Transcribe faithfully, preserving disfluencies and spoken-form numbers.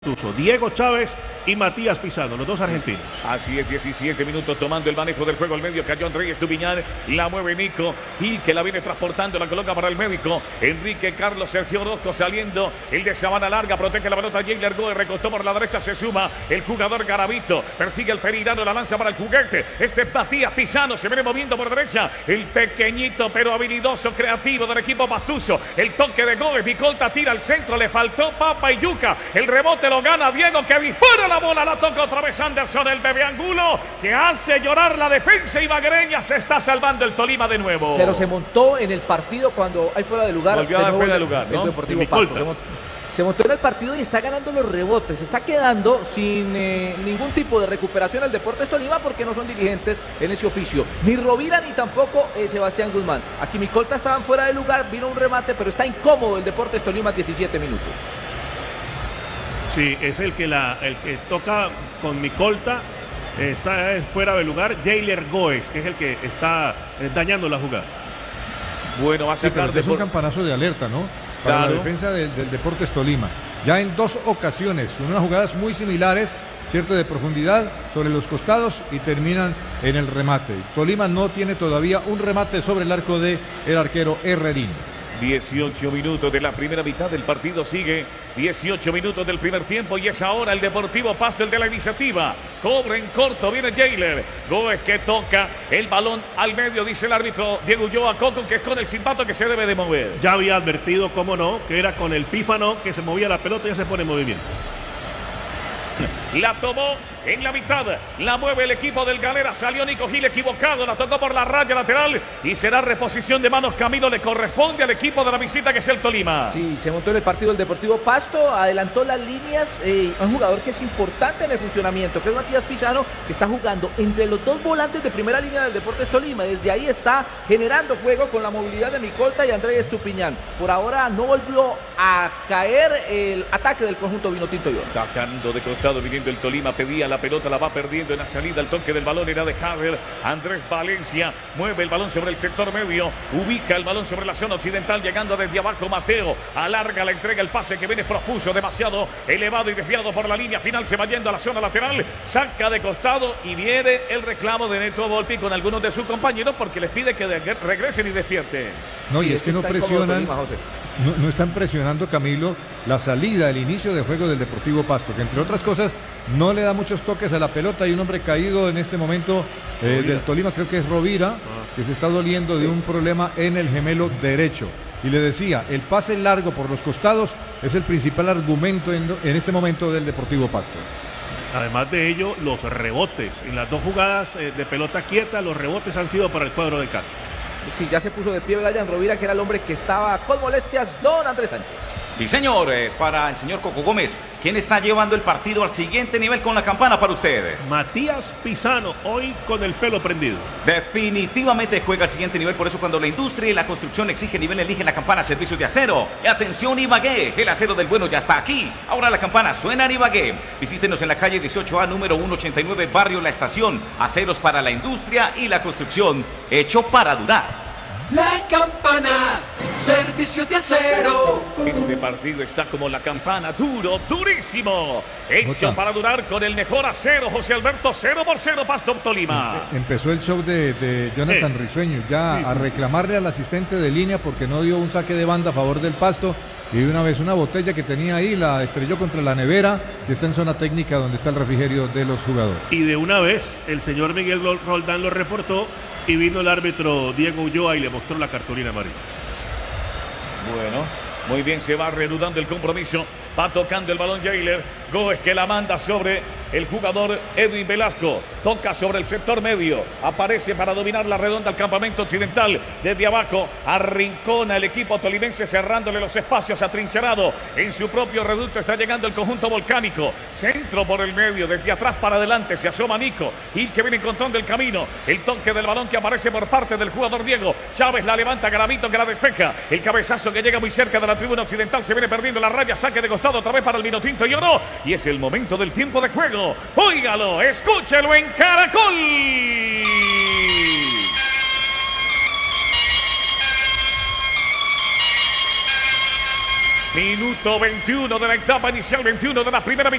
Diego Chávez y Matías Pizano, los dos argentinos. Así es, diecisiete minutos tomando el manejo del juego al medio. Cayó Andrés Estupiñán, la mueve Nico Gil, que la viene transportando, la coloca para el médico. Enrique Carlos Sergio Orozco saliendo, el de Sabana Larga, protege la pelota. Jailer Goe recostó por la derecha, se suma el jugador Garavito, persigue el Perirano, la lanza para el juguete. Este es Matías Pizano, se viene moviendo por derecha, el pequeñito pero habilidoso, creativo del equipo pastuso. El toque de Goe, Vicolta tira al centro, le faltó papa y yuca, el rebote lo gana Diego, que dispara la bola, la toca otra vez Anderson, el bebé Angulo, que hace llorar la defensa ibaguereña. Se está salvando el Tolima de nuevo. Pero se montó en el partido cuando hay fuera de lugar. Volvió a dar fuera de el, lugar, ¿no? El Deportivo Pasto. Se montó, se montó en el partido y está ganando los rebotes. Se está quedando sin eh, ningún tipo de recuperación el Deportes Tolima porque no son dirigentes en ese oficio. Ni Rovira ni tampoco eh, Sebastián Guzmán. Aquí Micolta estaban fuera de lugar, vino un remate, pero está incómodo el Deportes Tolima, diecisiete minutos. Sí, es el que, la, el que toca con Micolta, eh, está fuera de lugar, Jailer Goes, que es el que está eh, dañando la jugada. Bueno, va a sacar sí, de es un campanazo de alerta, ¿no? Para claro. la defensa del, del Deportes Tolima. Ya en dos ocasiones, con unas jugadas muy similares, cierto, de profundidad sobre los costados y terminan en el remate. Tolima no tiene todavía un remate sobre el arco de el arquero Herrerín. dieciocho minutos de la primera mitad del partido, sigue dieciocho minutos del primer tiempo y es ahora el Deportivo Pasto el de la iniciativa. Cobra en corto, viene Jailer Goes, que toca el balón al medio, dice el árbitro Diego Ulloa Coco, que es con el silbato que se debe de mover. Ya había advertido, cómo no, que era con el pífano que se movía la pelota y ya se pone en movimiento. La tomó en la mitad, la mueve el equipo del Galera, salió Nico Gil equivocado, la tocó por la raya lateral y será reposición de manos. Camilo, le corresponde al equipo de la visita, que es el Tolima. Sí, se montó en el partido el Deportivo Pasto, adelantó las líneas, eh, un jugador que es importante en el funcionamiento, que es Matías Pizano, que está jugando entre los dos volantes de primera línea del Deportes Tolima. Desde ahí está generando juego con la movilidad de Micolta y Andrés Estupiñán. Por ahora no volvió a caer el ataque del conjunto vinotinto. Sacando de costado, viniendo el Tolima, pedía la pelota, la va perdiendo en la salida. El toque del balón era de Javier. Andrés Valencia mueve el balón sobre el sector medio, ubica el balón sobre la zona occidental, llegando desde abajo Mateo, alarga la entrega, el pase que viene profuso, demasiado elevado y desviado por la línea final, se va yendo a la zona lateral, saca de costado y viene el reclamo de Neto Volpi con algunos de sus compañeros porque les pide que de regresen y despierten. No, sí, y es, es que, que no presionan, Tolima, no, no están presionando, Camilo, la salida, el inicio de juego del Deportivo Pasto, que entre otras cosas no le da muchos toques a la pelota. Hay un hombre caído en este momento eh, del Tolima, creo que es Rovira, ah. que se está doliendo de sí. un problema en el gemelo derecho. Y le decía, el pase largo por los costados es el principal argumento en, en este momento del Deportivo Pasto. Además de ello, los rebotes. En las dos jugadas eh, de pelota quieta, los rebotes han sido para el cuadro de casa. Sí, ya se puso de pie Brian Rovira, que era el hombre que estaba con molestias, don Andrés Sánchez. Sí, señor, eh, para el señor Coco Gómez, ¿quién está llevando el partido al siguiente nivel con la campana para usted? Matías Pizano, hoy con el pelo prendido. Definitivamente juega al siguiente nivel, por eso cuando la industria y la construcción exige nivel, elige la campana Servicios de Acero. Y atención, Ibagué, el acero del bueno ya está aquí. Ahora la campana suena en Ibagué. Visítenos en la calle dieciocho A, número ciento ochenta y nueve, barrio La Estación. Aceros para la industria y la construcción, hecho para durar. La campana, Servicios de Acero. Este partido está como la campana, duro, durísimo. Hecho Otra. para durar con el mejor acero, José Alberto, cero por cero, Pasto Tolima. Empezó el show de, de Jonathan eh. Risueño, ya sí, sí, a reclamarle sí. al asistente de línea porque no dio un saque de banda a favor del Pasto. Y de una vez una botella que tenía ahí la estrelló contra la nevera que está en zona técnica donde está el refrigerio de los jugadores. Y de una vez el señor Miguel Roldán lo reportó y vino el árbitro Diego Ulloa y le mostró la cartulina amarilla. Bueno, muy bien, se va reanudando el compromiso. Va tocando el balón Jailer Goes, que la manda sobre el jugador Edwin Velasco. Toca sobre el sector medio. Aparece para dominar la redonda al campamento occidental. Desde abajo arrincona el equipo tolimense, cerrándole los espacios, atrincherado en su propio reducto. Está llegando el conjunto volcánico. Centro por el medio, desde atrás para adelante. Se asoma Nico Gil, que viene encontrando el camino. El toque del balón que aparece por parte del jugador Diego Chávez. La levanta Garavito, que la despeja. El cabezazo que llega muy cerca de la tribuna occidental. Se viene perdiendo la raya. Saque de costado otra vez para el vinotinto y oro. Y es el momento del tiempo de juego. Óigalo, escúchelo en Caracol. Minuto veintiuno de la etapa inicial, veintiuno de la primera mitad.